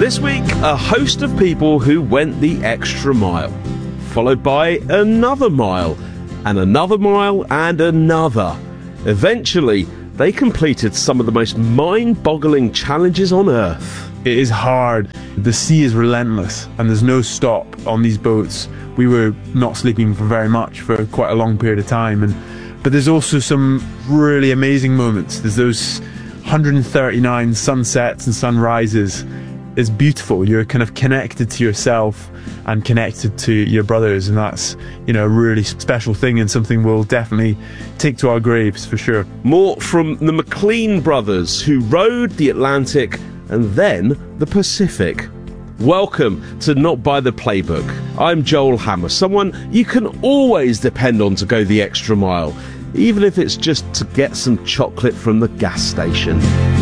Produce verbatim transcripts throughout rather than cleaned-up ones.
This week, a host of people who went the extra mile, followed by another mile, and another mile, and another. Eventually, they completed some of the most mind-boggling challenges on Earth. It is hard. The sea is relentless, and there's no stop on these boats. We were not sleeping for very much for quite a long period of time, and but there's also some really amazing moments. There's those one hundred thirty-nine sunsets and sunrises. It's beautiful. You're kind of connected to yourself and connected to your brothers, and that's, you know, a really special thing and something we'll definitely take to our graves for sure. More from the McLean brothers, who rode the Atlantic and then the Pacific. Welcome to Not By The Playbook. I'm Joel Hammer, someone you can always depend on to go the extra mile, even if it's just to get some chocolate from the gas station.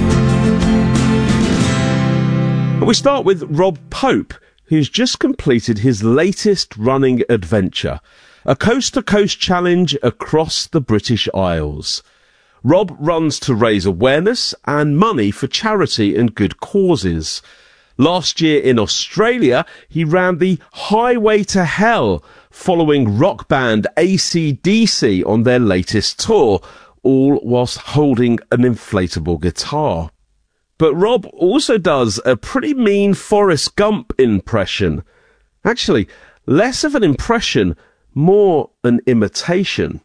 We start with Rob Pope, who's just completed his latest running adventure, a coast-to-coast challenge across the British Isles. Rob runs to raise awareness and money for charity and good causes. Last year in Australia, he ran the Highway to Hell, following rock band A C D C on their latest tour, all whilst holding an inflatable guitar. But Rob also does a pretty mean Forrest Gump impression. Actually, less of an impression, more an imitation.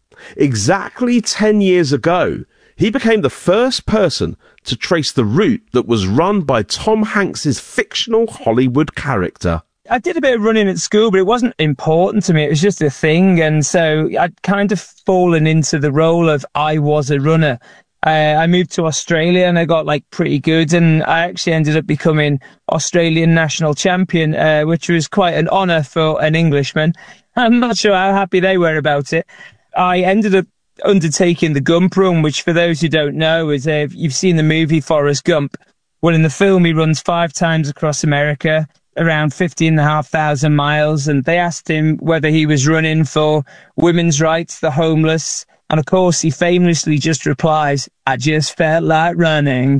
Exactly ten years ago, he became the first person to trace the route that was run by Tom Hanks's fictional Hollywood character. I did a bit of running at school, but it wasn't important to me. It was just a thing. And so I'd kind of fallen into the role of I was a runner. Uh, I moved to Australia and I got like pretty good, and I actually ended up becoming Australian national champion, uh, which was quite an honour for an Englishman. I'm not sure how happy they were about it. I ended up undertaking the Gump Run, which for those who don't know is, uh, if you've seen the movie Forrest Gump, well, in the film he runs five times across America, around fifteen and a half thousand miles, and they asked him whether he was running for women's rights, the homeless, and of course he famously just replies, I just felt like running.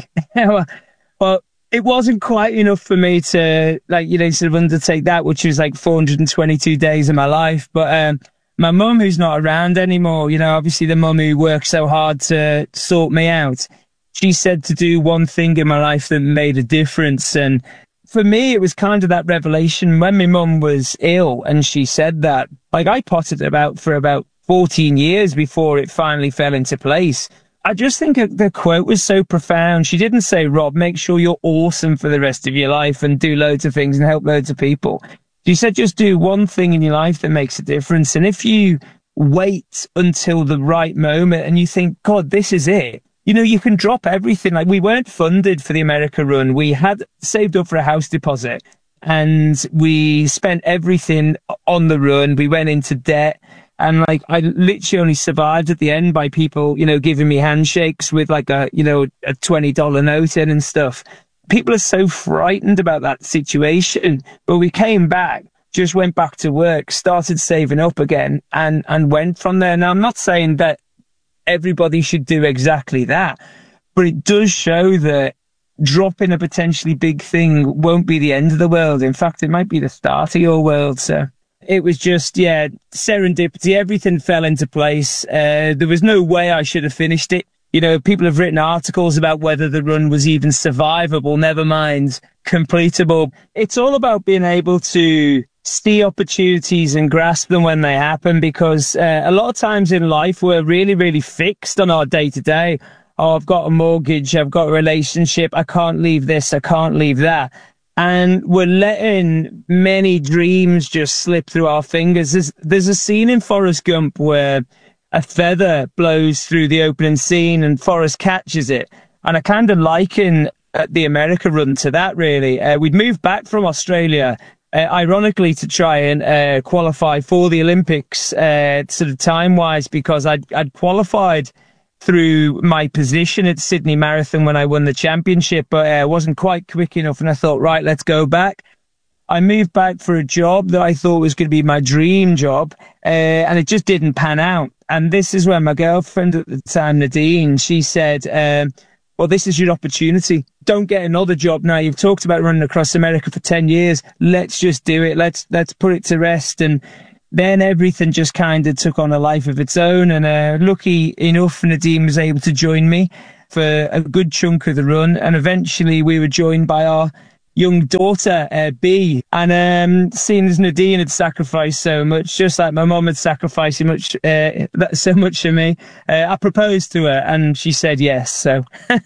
Well, it wasn't quite enough for me to, like, you know, sort of undertake that, which was like four hundred twenty-two days of my life. But um, my mum, who's not around anymore, you know, obviously the mum who worked so hard to sort me out, she said to do one thing in my life that made a difference. And for me, it was kind of that revelation when my mum was ill and she said that. Like, I potted about for about fourteen years before it finally fell into place. I just think the quote was so profound. She didn't say, Rob, make sure you're awesome for the rest of your life and do loads of things and help loads of people. She said, just do one thing in your life that makes a difference. And if you wait until the right moment and you think, God, this is it, you know, you can drop everything. Like, we weren't funded for the America run. We had saved up for a house deposit and we spent everything on the run. We went into debt. And like, I literally only survived at the end by people, you know, giving me handshakes with like a, you know, a twenty dollar note in and stuff. People are so frightened about that situation. But we came back, just went back to work, started saving up again and, and went from there. Now, I'm not saying that everybody should do exactly that, but it does show that dropping a potentially big thing won't be the end of the world. In fact, it might be the start of your world. So it was just, yeah, serendipity. Everything fell into place. Uh, there was no way I should have finished it. You know, people have written articles about whether the run was even survivable, never mind completable. It's all about being able to see opportunities and grasp them when they happen, because uh, a lot of times in life we're really, really fixed on our day-to-day. Oh, I've got a mortgage, I've got a relationship, I can't leave this, I can't leave that. And we're letting many dreams just slip through our fingers. There's, there's a scene in Forrest Gump where a feather blows through the opening scene and Forrest catches it. And I kind of liken uh, the America run to that, really. Uh, we'd moved back from Australia, uh, ironically, to try and uh, qualify for the Olympics, uh, sort of time-wise, because I'd, I'd qualified through my position at Sydney Marathon when I won the championship, but I uh, wasn't quite quick enough, and I thought, right, let's go back. I moved back for a job that I thought was going to be my dream job, uh, and it just didn't pan out. And this is when my girlfriend at the time, Nadine, she said, um, well, this is your opportunity. Don't get another job now. You've talked about running across America for ten years. Let's just do it. Let's, let's put it to rest. And then everything just kind of took on a life of its own. And, uh, lucky enough, Nadine was able to join me for a good chunk of the run. And eventually we were joined by our young daughter, uh, B. And, um, seeing as Nadine had sacrificed so much, just like my mum had sacrificed so much, uh, so much for me, uh, I proposed to her and she said yes. So.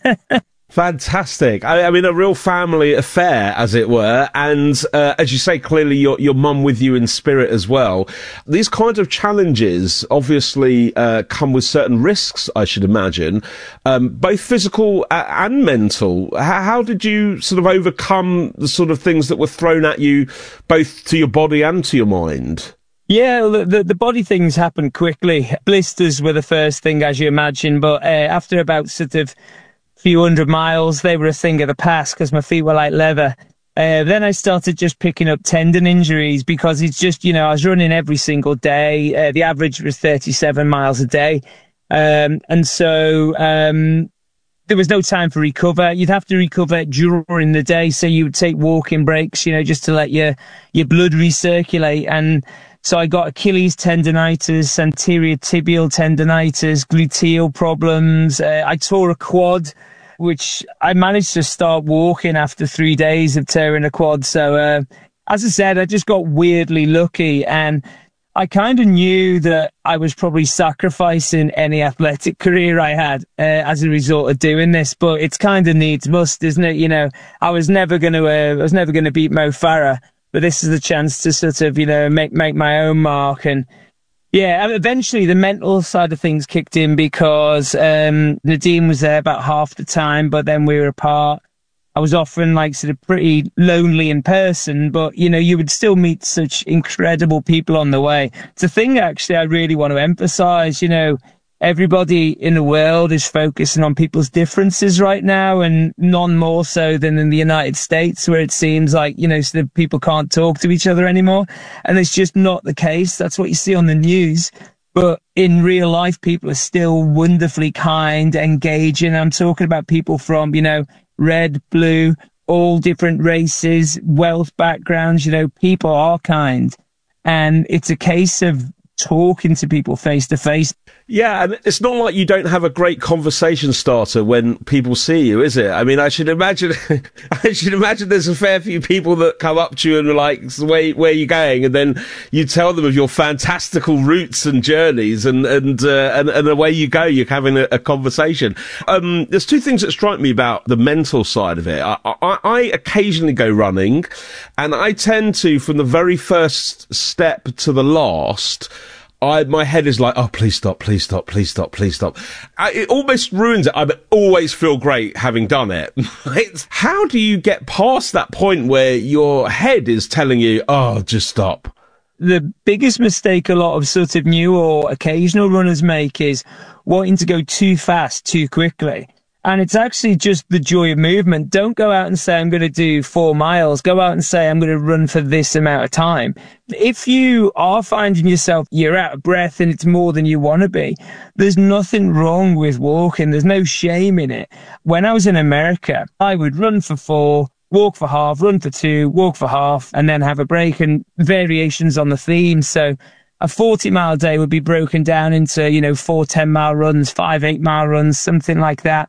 Fantastic. I, I mean, a real family affair, as it were. And, uh, as you say, clearly your, your mum with you in spirit as well. These kinds of challenges obviously, uh, come with certain risks, I should imagine, um, both physical and mental. How, how did you sort of overcome the sort of things that were thrown at you, both to your body and to your mind? Yeah, the, the body things happened quickly. Blisters were the first thing, as you imagine. But, uh, after about sort of few hundred miles, they were a thing of the past because my feet were like leather. Uh, then I started just picking up tendon injuries because it's just, you know, I was running every single day. Uh, the average was thirty-seven miles a day. Um, and so, um, there was no time for recover. You'd have to recover during the day. So you would take walking breaks, you know, just to let your, your blood recirculate. And so I got Achilles tendonitis, anterior tibial tendonitis, gluteal problems. Uh, I tore a quad, which I managed to start walking after three days of tearing a quad. So, uh, as I said, I just got weirdly lucky, and I kind of knew that I was probably sacrificing any athletic career I had, uh, as a result of doing this, but it's kind of needs must, isn't it? You know, I was never going to, uh, I was never going to beat Mo Farah, but this is the chance to sort of, you know, make, make my own mark. And yeah, eventually the mental side of things kicked in because, um, Nadine was there about half the time, but then we were apart. I was often like sort of pretty lonely in person, but you know, you would still meet such incredible people on the way. It's a thing actually I really want to emphasize, you know, everybody in the world is focusing on people's differences right now, and none more so than in the United States, where it seems like, you know, sort of people can't talk to each other anymore. And it's just not the case. That's what you see on the news. But in real life, people are still wonderfully kind, engaging. I'm talking about people from, you know, red, blue, all different races, wealth backgrounds, you know, people are kind. And it's a case of talking to people face to face. Yeah, and it's not like you don't have a great conversation starter when people see you, is it? I mean, I should imagine, I should imagine there's a fair few people that come up to you and are like, where, where are you going? And then you tell them of your fantastical routes and journeys, and, and, uh, and, and away you go, you're having a, a conversation. Um, there's two things that strike me about the mental side of it. I, I, I occasionally go running, and I tend to, from the very first step to the last, I, my head is like, oh, please stop, please stop, please stop, please stop. I, it almost ruins it. I always feel great having done it. It's, how do you get past that point where your head is telling you, oh, just stop? The biggest mistake a lot of sort of new or occasional runners make is wanting to go too fast, too quickly. And it's actually just the joy of movement. Don't go out and say, I'm going to do four miles. Go out and say, I'm going to run for this amount of time. If you are finding yourself, you're out of breath and it's more than you want to be, there's nothing wrong with walking. There's no shame in it. When I was in America, I would run for four, walk for half, run for two, walk for half, and then have a break, and variations on the theme. So a forty mile day would be broken down into, you know, four ten mile runs, five eight mile runs, something like that.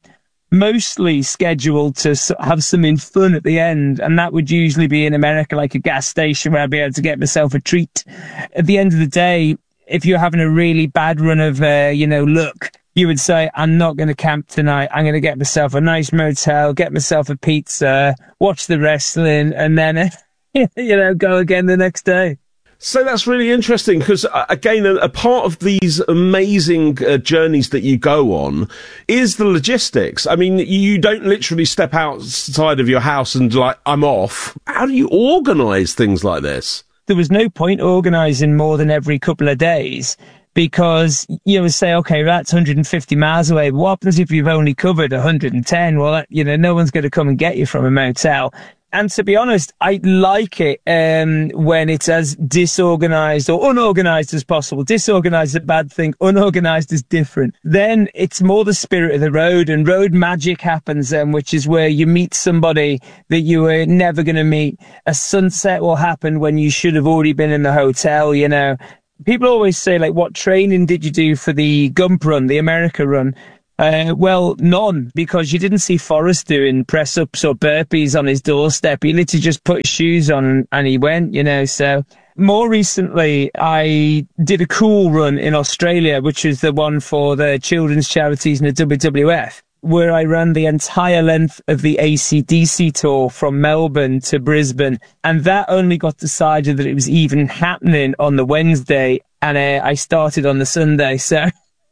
Mostly scheduled to have something fun at the end. And that would usually be in America, like a gas station where I'd be able to get myself a treat. At the end of the day, if you're having a really bad run of, uh, you know, luck, you would say, I'm not going to camp tonight. I'm going to get myself a nice motel, get myself a pizza, watch the wrestling, and then, you know, go again the next day. So that's really interesting because, uh, again, a, a part of these amazing uh, journeys that you go on is the logistics. I mean, you don't literally step outside of your house and like, I'm off. How do you organise things like this? There was no point organising more than every couple of days, because you would say, okay, that's one hundred fifty miles away. But what happens if you've only covered one hundred ten? Well, that, you know, no one's going to come and get you from a motel. And to be honest, I like it um, when it's as disorganized or unorganized as possible. Disorganized is a bad thing. Unorganized is different. Then it's more the spirit of the road, and road magic happens then, which is where you meet somebody that you were never going to meet. A sunset will happen when you should have already been in the hotel, you know. People always say, like, what training did you do for the Gump run, the America run? Uh, well, none, because you didn't see Forrest doing press-ups or burpees on his doorstep. He literally just put his shoes on and he went, you know. So more recently, I did a cool run in Australia, which is the one for the children's charities and the W W F, where I ran the entire length of the A C D C tour from Melbourne to Brisbane. And that only got decided that it was even happening on the Wednesday, and uh, I started on the Sunday. So...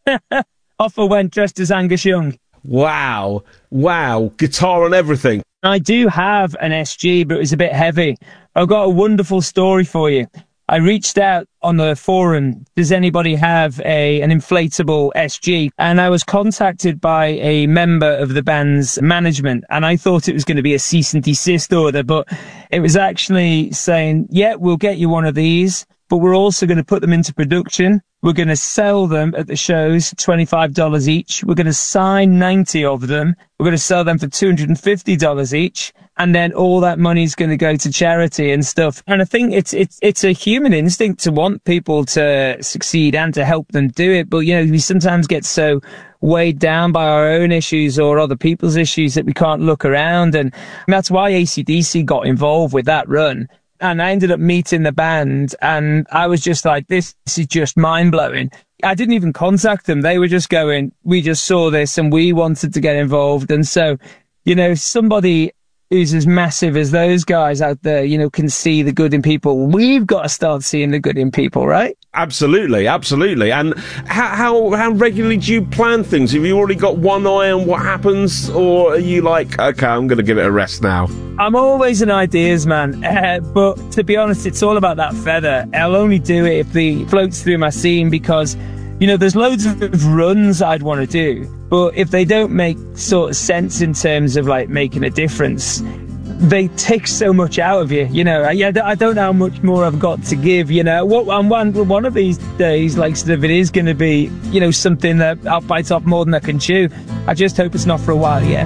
Off I went dressed as Angus Young. Wow. Wow. Guitar and everything. I do have an S G, but it was a bit heavy. I've got a wonderful story for you. I reached out on the forum, does anybody have a an inflatable S G? And I was contacted by a member of the band's management, and I thought it was going to be a cease and desist order, but it was actually saying, yeah, we'll get you one of these, but we're also going to put them into production. We're going to sell them at the shows, twenty-five dollars each. We're going to sign ninety of them. We're going to sell them for two hundred fifty dollars each. And then all that money is going to go to charity and stuff. And I think it's, it's, it's a human instinct to want people to succeed and to help them do it. But, you know, we sometimes get so weighed down by our own issues or other people's issues that we can't look around. And that's why A C D C got involved with that run. And I ended up meeting the band, and I was just like, this, this is just mind-blowing. I didn't even contact them. They were just going, we just saw this and we wanted to get involved. And so, you know, somebody who's as massive as those guys out there, you know, can see the good in people. We've got to start seeing the good in people, right? Absolutely, absolutely. And how, how how regularly do you plan things? Have you already got one eye on what happens, or are you like, okay, I'm going to give it a rest now? I'm always an ideas man, uh, but to be honest, it's all about that feather. I'll only do it if the floats through my scene, because, you know, there's loads of runs I'd want to do, but if they don't make sort of sense in terms of like making a difference, they take so much out of you, you know. I, I don't know how much more I've got to give, you know. What and one one of these days, like, sort of, it is going to be, you know, something that I'll bite off more than I can chew. I just hope it's not for a while yet.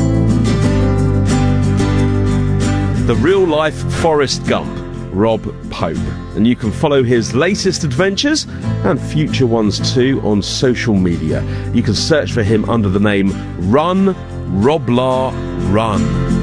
The real life Forrest Gump, Rob Pope, and you can follow his latest adventures and future ones too on social media. You can search for him under the name Run Roblar Run.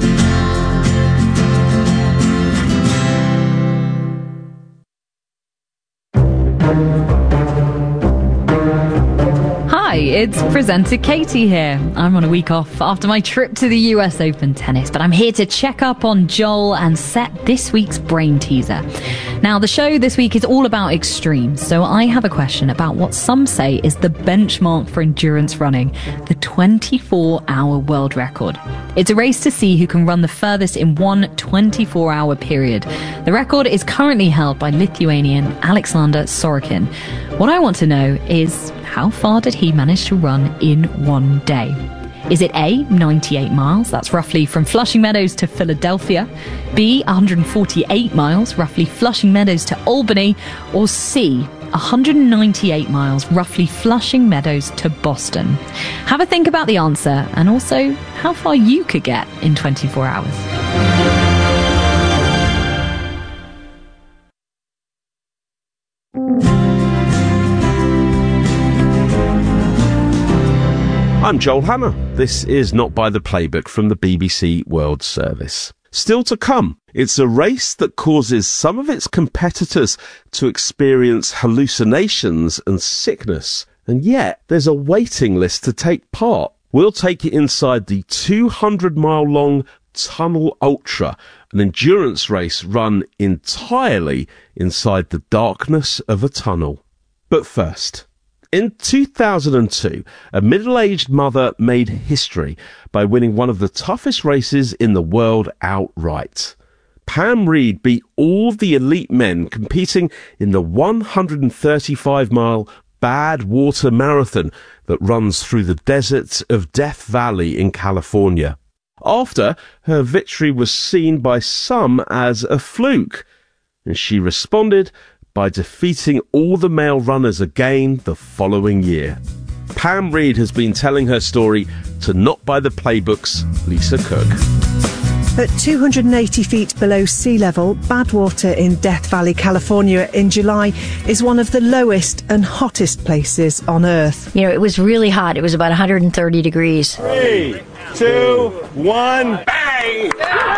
Hi, it's presenter Katie here. I'm on a week off after my trip to the U S Open tennis, but I'm here to check up on Joel and set this week's brain teaser. Now, the show this week is all about extremes, so I have a question about what some say is the benchmark for endurance running, the twenty-four hour world record. It's a race to see who can run the furthest in one twenty-four hour period. The record is currently held by Lithuanian Alexander Sorokin. What I want to know is, how far did he manage to run in one day? Is it A, ninety-eight miles, that's roughly from Flushing Meadows to Philadelphia, B, one hundred forty-eight miles, roughly Flushing Meadows to Albany, or C, one hundred ninety-eight miles, roughly Flushing Meadows to Boston? Have a think about the answer, and also how far you could get in twenty-four hours. I'm Joel Hammer. This is Not By the Playbook from the B B C World Service. Still to come, it's a race that causes some of its competitors to experience hallucinations and sickness, and yet there's a waiting list to take part. We'll take you inside the two hundred mile long Tunnel Ultra, an endurance race run entirely inside the darkness of a tunnel. But first, in two thousand two, a middle-aged mother made history by winning one of the toughest races in the world outright. Pam Reed beat all the elite men competing in the one hundred thirty-five mile Badwater Marathon that runs through the deserts of Death Valley in California. after her victory was seen by some as a fluke. And she responded by defeating all the male runners again the following year. Pam Reid has been telling her story to Not By The Playbook's Lisa Cook. At two hundred eighty feet below sea level, Badwater in Death Valley, California in July is one of the lowest and hottest places on Earth. You know, it was really hot. It was about one hundred thirty degrees. Three, two, one, bang!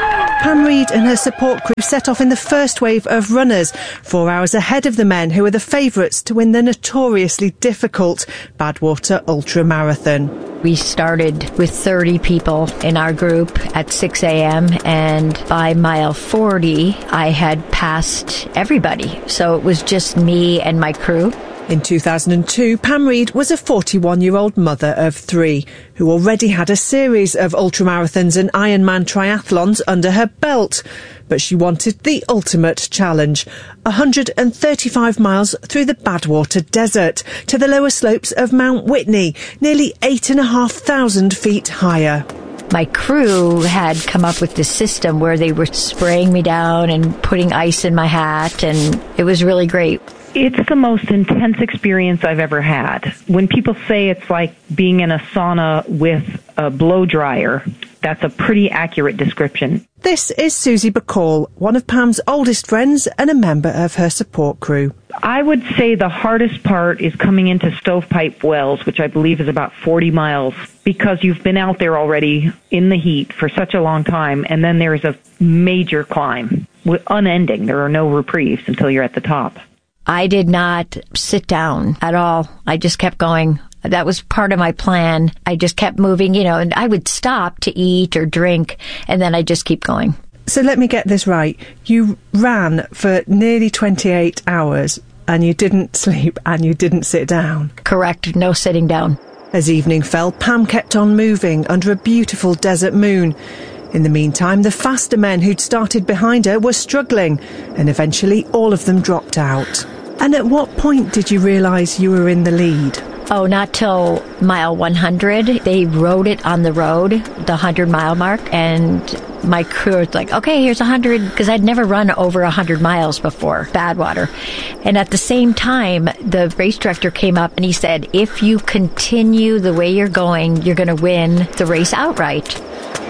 Pam Reid and her support crew set off in the first wave of runners, four hours ahead of the men who were the favourites to win the notoriously difficult Badwater Ultra Marathon. We started with thirty people in our group at six a.m. and by mile forty, I had passed everybody. So it was just me and my crew. In two thousand two, Pam Reid was a forty-one-year-old mother of three who already had a series of ultramarathons and Ironman triathlons under her belt. But she wanted the ultimate challenge, one hundred thirty-five miles through the Badwater Desert to the lower slopes of Mount Whitney, nearly eight and a half thousand feet higher. My crew had come up with this system where they were spraying me down and putting ice in my hat, and it was really great. It's the most intense experience I've ever had. When people say it's like being in a sauna with a blow dryer, that's a pretty accurate description. This is Susie Bacall, one of Pam's oldest friends and a member of her support crew. I would say the hardest part is coming into Stovepipe Wells, which I believe is about forty miles, because you've been out there already in the heat for such a long time, and then there's a major climb, unending. There are no reprieves until you're at the top. I did not sit down at all. I just kept going. That was part of my plan. I just kept moving, you know, and I would stop to eat or drink, and then I'd just keep going. So let me get this right. You ran for nearly twenty-eight hours, and you didn't sleep, and you didn't sit down. Correct. No sitting down. As evening fell, Pam kept on moving under a beautiful desert moon. In the meantime, the faster men who'd started behind her were struggling, and eventually all of them dropped out. And at what point did you realise you were in the lead? Oh, not till mile one hundred. They rode it on the road, the hundred-mile mark, and my crew was like, okay, here's one hundred, because I'd never run over one hundred miles before, Badwater. And at the same time, the race director came up and he said, if you continue the way you're going, you're going to win the race outright.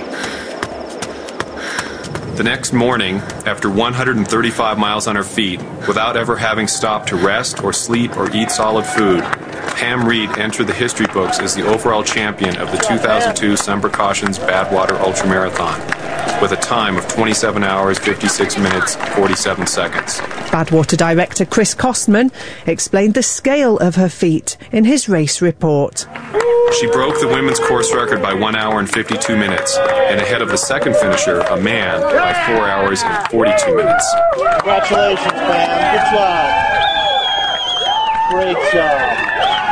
The next morning, after one hundred thirty-five miles on her feet, without ever having stopped to rest or sleep or eat solid food, Pam Reid entered the history books as the overall champion of the two thousand two Sun Precautions Badwater Ultramarathon, with a time of twenty-seven hours, fifty-six minutes, forty-seven seconds. Badwater director Chris Costman explained the scale of her feat in his race report. She broke the women's course record by one hour and fifty-two minutes, and ahead of the second finisher, a man, by four hours and forty-two minutes. Congratulations, Pam. Good job. Great job.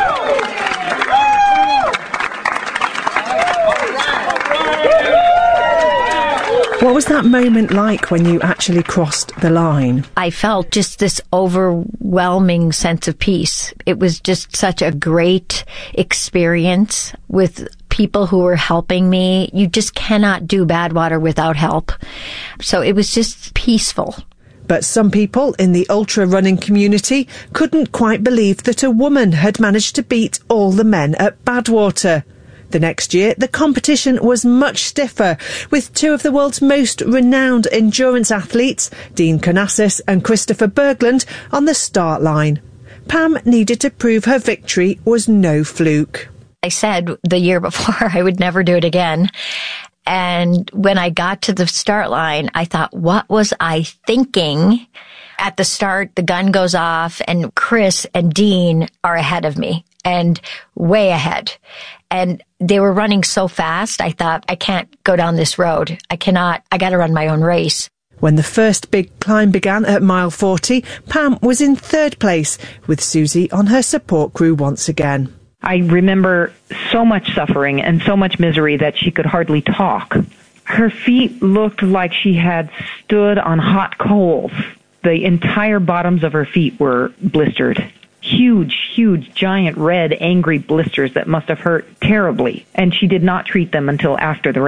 What was that moment like when you actually crossed the line? I felt just this overwhelming sense of peace. It was just such a great experience with people who were helping me. You just cannot do Badwater without help. So it was just peaceful. But some people in the ultra running community couldn't quite believe that a woman had managed to beat all the men at Badwater. The next year, the competition was much stiffer, with two of the world's most renowned endurance athletes, Dean Karnazes and Christopher Berglund, on the start line. Pam needed to prove her victory was no fluke. I said the year before I would never do it again. And when I got to the start line, I thought, what was I thinking? At the start, the gun goes off, and Chris and Dean are ahead of me, and way ahead. And they were running so fast, I thought, I can't go down this road. I cannot, I got to run my own race. When the first big climb began at mile forty, Pam was in third place, with Susie on her support crew once again. I remember so much suffering and so much misery that she could hardly talk. Her feet looked like she had stood on hot coals. The entire bottoms of her feet were blistered. Huge, huge, giant, red, angry blisters that must have hurt terribly, and she did not treat them until after the race.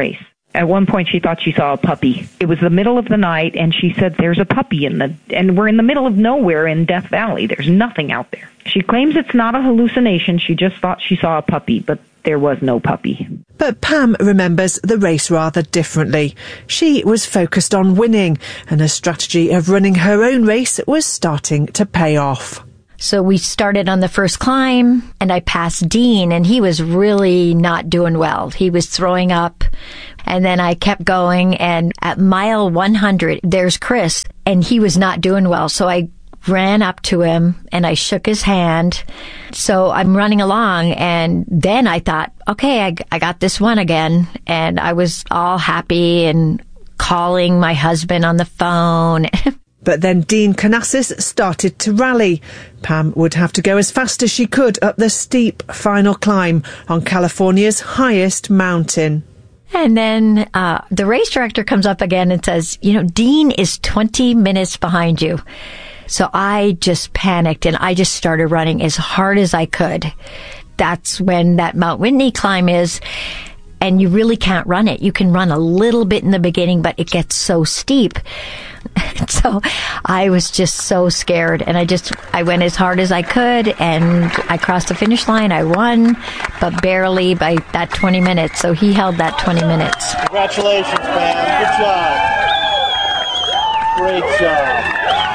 At one point, she thought she saw a puppy. It was the middle of the night, and she said, there's a puppy in the... And we're in the middle of nowhere in Death Valley. There's nothing out there. She claims it's not a hallucination. She just thought she saw a puppy, but there was no puppy. But Pam remembers the race rather differently. She was focused on winning, and her strategy of running her own race was starting to pay off. So we started on the first climb, and I passed Dean, and he was really not doing well. He was throwing up, and then I kept going, and at mile one hundred, there's Chris, and he was not doing well. So I ran up to him, and I shook his hand. So I'm running along, and then I thought, okay, I, I got this one again, and I was all happy and calling my husband on the phone. But then Dean Canassis started to rally. Pam would have to go as fast as she could up the steep final climb on California's highest mountain. And then uh, the race director comes up again and says, you know, Dean is twenty minutes behind you. So I just panicked, and I just started running as hard as I could. That's when that Mount Whitney climb is, and you really can't run it. You can run a little bit in the beginning, but it gets so steep. So I was just so scared, and I just, I went as hard as I could, and I crossed the finish line. I won, but barely by that twenty minutes. So he held that twenty minutes. Congratulations, man. Good job. Great job.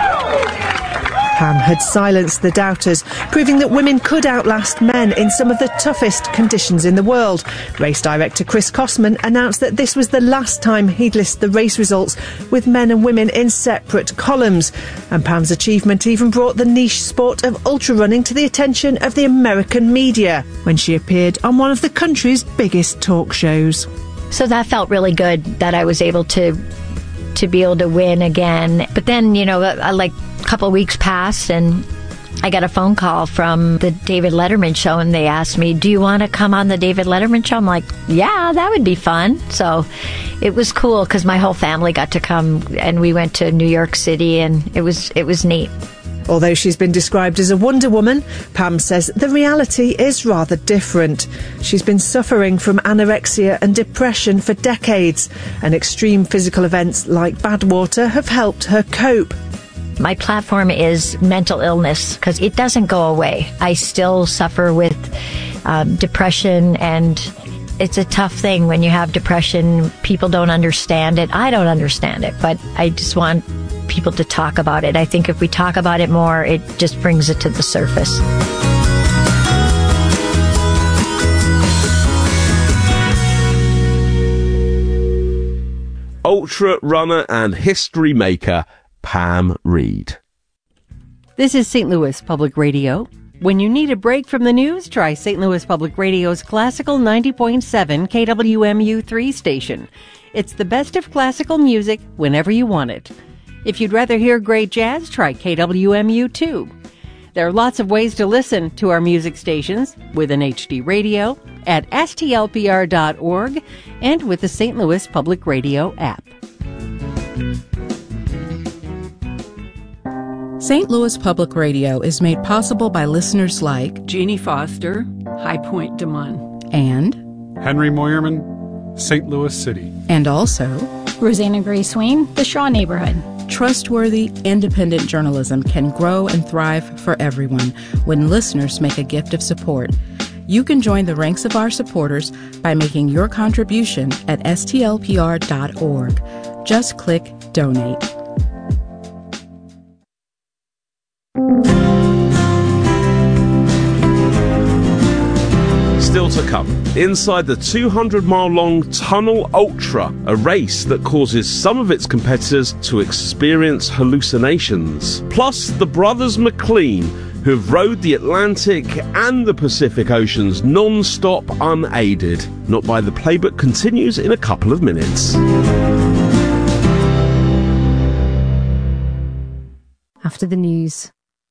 Pam had silenced the doubters, proving that women could outlast men in some of the toughest conditions in the world. Race director Chris Kosman announced that this was the last time he'd list the race results with men and women in separate columns. And Pam's achievement even brought the niche sport of ultra running to the attention of the American media when she appeared on one of the country's biggest talk shows. So that felt really good that I was able to to be able to win again. But then, you know, like a couple of weeks passed, and I got a phone call from the David Letterman show, and they asked me, do you want to come on the David Letterman show? I'm like, yeah, that would be fun. So it was cool because my whole family got to come, and we went to New York City, and it was it was neat. Although she's been described as a Wonder Woman, Pam says the reality is rather different. She's been suffering from anorexia and depression for decades, and extreme physical events like Badwater have helped her cope. My platform is mental illness because it doesn't go away. I still suffer with um, depression, and it's a tough thing when you have depression. People don't understand it. I don't understand it, but I just want people to talk about it. I think if we talk about it more, it just brings it to the surface. Ultra runner and history maker Pam Reed. This is Saint Louis Public Radio. When you need a break from the news, try Saint Louis Public Radio's classical ninety point seven K W M U three station. It's the best of classical music whenever you want it. If you'd rather hear great jazz, try K W M U two. There are lots of ways to listen to our music stations with an H D radio, at S T L P R dot org, and with the Saint Louis Public Radio app. Saint Louis Public Radio is made possible by listeners like Jeannie Foster, High Point Des Moines, and Henry Moyerman, Saint Louis City, and also Rosanna Gray Swain, the Shaw Neighborhood. Trustworthy, independent journalism can grow and thrive for everyone when listeners make a gift of support. You can join the ranks of our supporters by making your contribution at S T L P R dot org. Just click Donate. Still to come, inside the two hundred mile long Tunnel Ultra, a race that causes some of its competitors to experience hallucinations. Plus, the brothers McLean, who have rowed the Atlantic and the Pacific Oceans non-stop unaided. Not by the Playbook continues in a couple of minutes. After the news.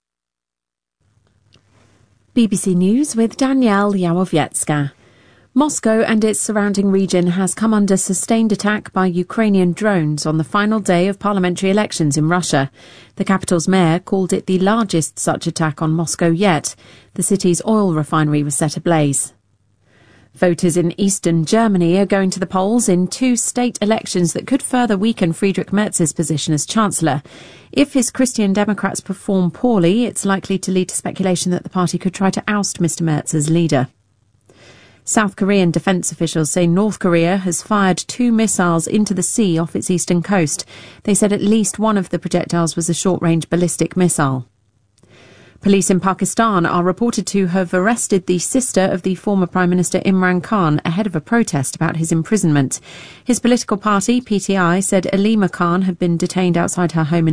B B C News with Danielle Yawowiecka. Moscow and its surrounding region has come under sustained attack by Ukrainian drones on the final day of parliamentary elections in Russia. The capital's mayor called it the largest such attack on Moscow yet. The city's oil refinery was set ablaze. Voters in eastern Germany are going to the polls in two state elections that could further weaken Friedrich Merz's position as Chancellor. If his Christian Democrats perform poorly, it's likely to lead to speculation that the party could try to oust Mister Merz as leader. South Korean defence officials say North Korea has fired two missiles into the sea off its eastern coast. They said at least one of the projectiles was a short-range ballistic missile. Police in Pakistan are reported to have arrested the sister of the former Prime Minister Imran Khan ahead of a protest about his imprisonment. His political party, P T I, said Alima Khan had been detained outside her home in